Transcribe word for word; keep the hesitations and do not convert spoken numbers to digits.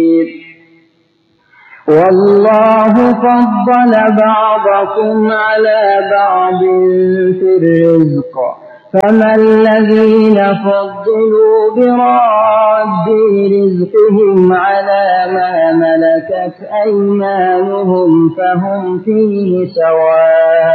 والله فضل بعضكم على بعض في الرزق فما الذين فضلوا براد رزقهم على ما ملكت أيمانهم فهم فيه سواء